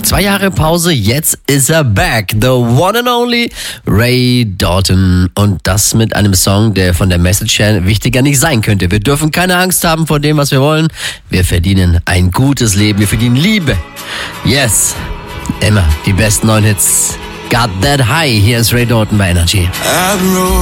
2 Jahre Pause, jetzt ist er back. The one and only Ray Dalton. Und das mit einem Song, der von der Message her wichtiger nicht sein könnte. Wir dürfen keine Angst haben vor dem, was wir wollen. Wir verdienen ein gutes Leben. Wir verdienen Liebe. Yes. Immer die besten neuen Hits. Got That High. Hier ist Ray Dalton bei Energy.